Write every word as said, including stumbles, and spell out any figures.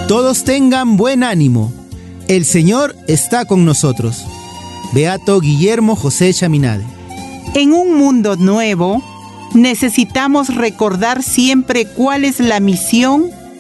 Todos tengan buen ánimo. El Señor está con nosotros. Beato Guillermo José Chaminade. En un mundo nuevo, necesitamos recordar siempre cuál es la misión